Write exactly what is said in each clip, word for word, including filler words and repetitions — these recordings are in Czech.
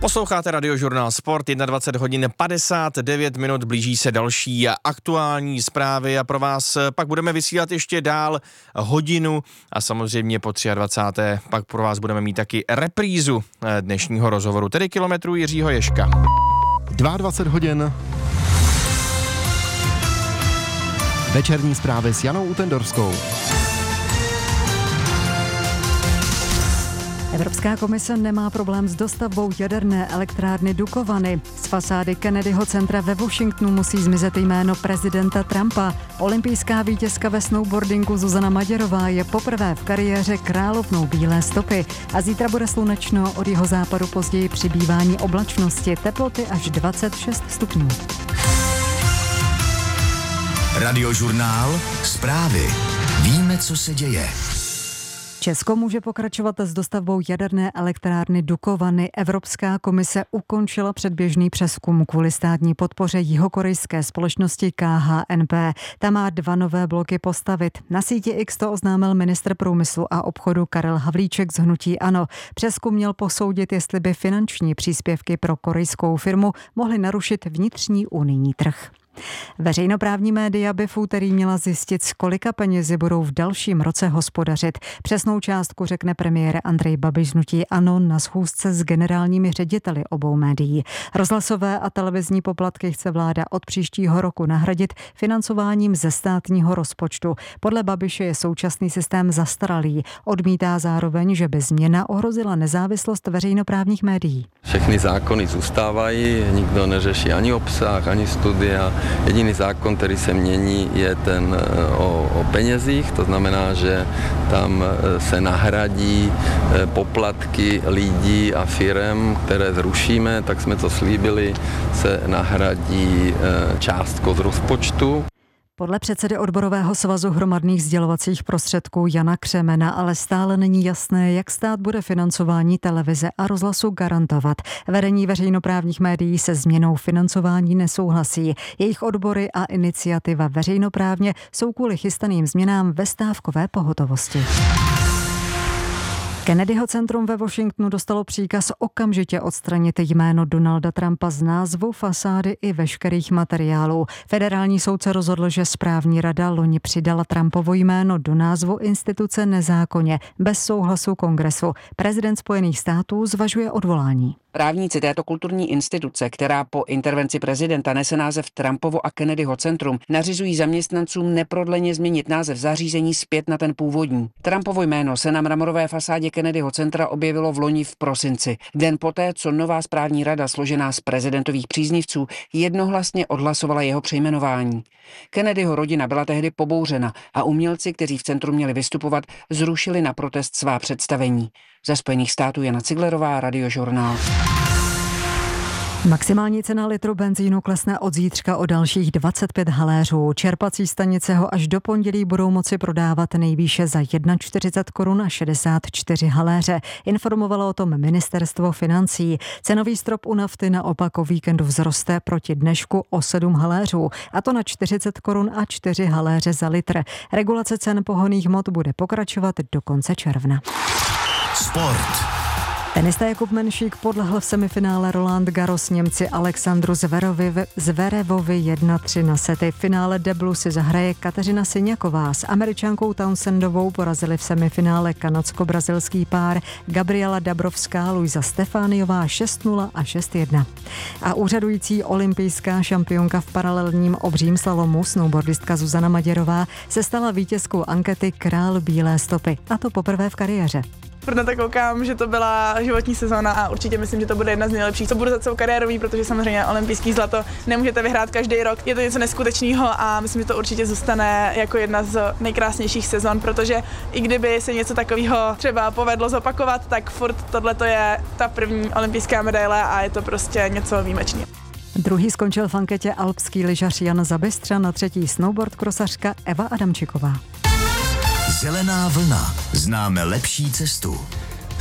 Posloucháte Radiožurnál Sport, dvacet jedna hodin padesát devět minut, blíží se další aktuální zprávy a pro vás pak budeme vysílat ještě dál hodinu a samozřejmě po dvacáté třetí pak pro vás budeme mít taky reprízu dnešního rozhovoru, tedy kilometrů Jiřího Ježka. dvacet dva hodin. Večerní zprávy s Janou Utendorskou. Evropská komise nemá problém s dostavbou jaderné elektrárny Dukovany. Z fasády Kennedyho centra ve Washingtonu musí zmizet jméno prezidenta Trumpa. Olympijská vítězka ve snowboardingu Zuzana Maděrová je poprvé v kariéře královnou bílé stopy. A zítra bude slunečno, od jihozápadu později přibývání oblačnosti, teploty až dvacet šest stupňů. Radiožurnál Zprávy. Víme, co se děje. Česko může pokračovat s dostavbou jaderné elektrárny Dukovany. Evropská komise ukončila předběžný přezkum kvůli státní podpoře jihokorejské společnosti K H N P. Ta má dva nové bloky postavit. Na síti X to oznámil ministr průmyslu a obchodu Karel Havlíček z hnutí ANO. Přezkum měl posoudit, jestli by finanční příspěvky pro korejskou firmu mohly narušit vnitřní unijní trh. Veřejnoprávní média by v úterý měla zjistit, s kolika penězi budou v dalším roce hospodařit. Přesnou částku řekne premiér Andrej Babiš z hnutí ANO na schůzce s generálními řediteli obou médií. Rozhlasové a televizní poplatky chce vláda od příštího roku nahradit financováním ze státního rozpočtu. Podle Babiše je současný systém zastaralý. Odmítá zároveň, že by změna ohrozila nezávislost veřejnoprávních médií. Všechny zákony zůstávají, nikdo neřeší ani obsah, ani studia. Jediný zákon, který se mění, je ten o, o penězích, to znamená, že tam se nahradí poplatky lidí a firem, které zrušíme, tak jsme to slíbili, se nahradí částkou z rozpočtu. Podle předsedy odborového svazu hromadných sdělovacích prostředků Jana Křemena ale stále není jasné, jak stát bude financování televize a rozhlasu garantovat. Vedení veřejnoprávních médií se změnou financování nesouhlasí. Jejich odbory a iniciativa veřejnoprávně jsou kvůli chystaným změnám ve stávkové pohotovosti. Kennedyho centrum ve Washingtonu dostalo příkaz okamžitě odstranit jméno Donalda Trumpa z názvu, fasády i veškerých materiálů. Federální soudce rozhodl, že správní rada loni přidala Trumpovo jméno do názvu instituce nezákonně, bez souhlasu kongresu. Prezident Spojených států zvažuje odvolání. Právníci této kulturní instituce, která po intervenci prezidenta nese název Trumpovo a Kennedyho centrum, nařizují zaměstnancům neprodleně změnit název zařízení zpět na ten původní. Trumpovo jméno se na mramorové fasádě Kennedyho centra objevilo v loni v prosinci, den poté, co nová správní rada složená z prezidentových příznivců jednohlasně odhlasovala jeho přejmenování. Kennedyho rodina byla tehdy pobouřena a umělci, kteří v centru měli vystupovat, zrušili na protest svá představení. Ze Spojených států Jana Ciglerová, Radiožurnál. Maximální cena litru benzínu klesne od zítřka o dalších dvacet pět haléřů. Čerpací stanice ho až do pondělí budou moci prodávat nejvýše za čtyřicet jedna korun a šedesát čtyři haléře. Informovalo o tom ministerstvo financí. Cenový strop u nafty naopak o víkendu vzroste proti dnešku o sedm haléřů, a to na čtyřicet korun a čtyři haléře za litr. Regulace cen pohonných hmot bude pokračovat do konce června. Sport. Tenista Jakub Menšík podlehl v semifinále Roland Garros Němci Alexandru Zverovi, Zverevovi jedna tři na sety. V finále deblu si zahraje Kateřina Syňaková. S Američankou Townsendovou porazili v semifinále kanadsko-brazilský pár Gabriela Dabrovská, Luisa Stefániová šest nula a šest jedna. A úřadující olympijská šampionka v paralelním obřím slalomu snowboardistka Zuzana Maděrová se stala vítězkou ankety Král bílé stopy, a to poprvé v kariéře. Proto tak koukám, že to byla životní sezóna a určitě myslím, že to bude jedna z nejlepších, co budu za celou kariérový, protože samozřejmě olympijský zlato nemůžete vyhrát každý rok. Je to něco neskutečného a myslím, že to určitě zůstane jako jedna z nejkrásnějších sezon, protože i kdyby se něco takového třeba povedlo zopakovat, tak furt tohle je ta první olympijská medaile a je to prostě něco výjimečného. Druhý skončil v anketě alpský lyžař Jan Zabistřa, na třetí snowboard krosařka Eva Adamčiková. Zelená vlna. Známe lepší cestu.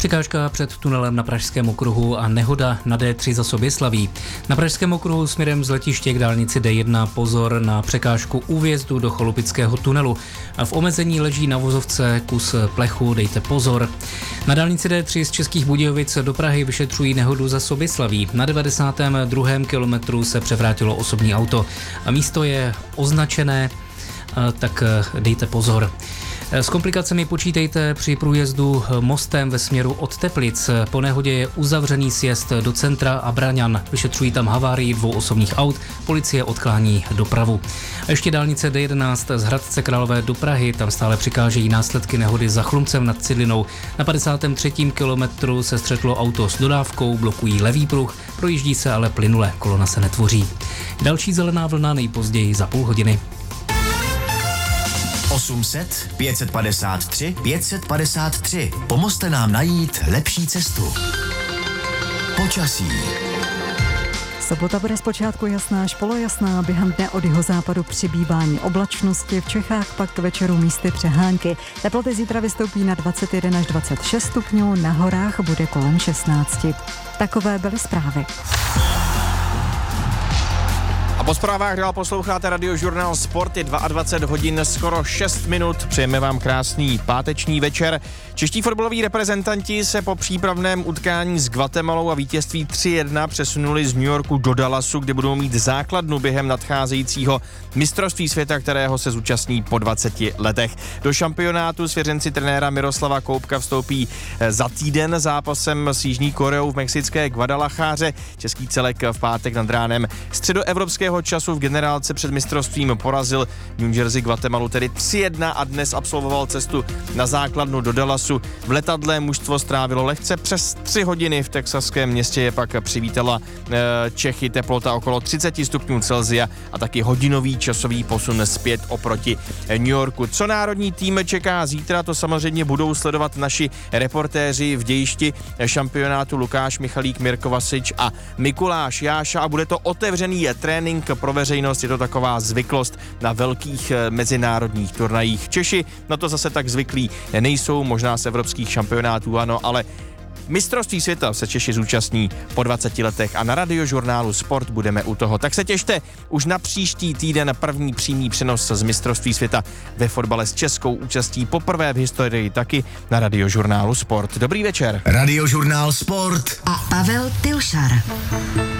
Překážka před tunelem na Pražském okruhu a nehoda na D tři za Soběslaví. Na Pražském okruhu směrem z letiště k dálnici D jedna pozor na překážku u vjezdu do Cholupického tunelu. A v omezení leží na vozovce kus plechu, dejte pozor. Na dálnici D tři z Českých Budějovic do Prahy vyšetřují nehodu za Soběslaví. Na devadesátém druhém kilometru se převrátilo osobní auto. A místo je označené, tak dejte pozor. S komplikacemi počítejte při průjezdu mostem ve směru od Teplic. Po nehodě je uzavřený sjezd do centra a Braňan. Vyšetřují tam havárii dvou osobních aut. Policie odklání dopravu. A ještě dálnice D jedenáct z Hradce Králové do Prahy. Tam stále přikážejí následky nehody za Chlumcem nad Cidlinou. Na padesátém třetím kilometru se střetlo auto s dodávkou, blokují levý pruh, projíždí se ale plynule, kolona se netvoří. Další zelená vlna nejpozději za půl hodiny. osm set, pět set padesát tři, pět set padesát tři. Pomozte nám najít lepší cestu. Počasí. Sobota bude zpočátku jasná až polojasná, během dne od jihozápadu přibývání oblačnosti, v Čechách pak k večeru místy přehánky. Teploty zítra vystoupí na dvacet jedna až dvacet šest stupňů, na horách bude kolem šestnáct. Takové byly zprávy. A po zprávách dál posloucháte Radiožurnál Sport, je dvacet dva hodin, skoro šest minut. Přejeme vám krásný páteční večer. Čeští fotbaloví reprezentanti se po přípravném utkání s Guatemalou a vítězství tři jedna přesunuli z New Yorku do Dallasu, kde budou mít základnu během nadcházejícího mistrovství světa, kterého se zúčastní po dvaceti letech. Do šampionátu svěřenci trenéra Miroslava Koubka vstoupí za týden zápasem s Jižní Koreou v mexické Guadalajáře. Český celek v pátek nad ránem středoevropského času v generálce před mistrovstvím porazil New Jersey Guatemalu tedy tři jedna a dnes absolvoval cestu na základnu do Dallasu. V letadle mužstvo strávilo lehce přes tři hodiny, v texaském městě je pak přivítala e, Čechy, teplota okolo třicet stupňů Celsia a taky hodinový časový posun zpět oproti New Yorku. Co národní tým čeká zítra, to samozřejmě budou sledovat naši reportéři v dějišti šampionátu Lukáš Michalík, Mirko Vasič a Mikuláš Jáša a bude to otevřený trénink pro veřejnost, je to taková zvyklost na velkých mezinárodních turnajích. Češi na to zase tak zvyklí nejsou, možná z evropských šampionátů ano, ale mistrovství světa se Češi zúčastní po dvaceti letech a na Radiožurnálu Sport budeme u toho. Tak se těšte, už na příští týden první přímý přenos z mistrovství světa ve fotbale s českou účastí poprvé v historii taky na Radiožurnálu Sport. Dobrý večer. Radiožurnál Sport a Pavel Pilšar.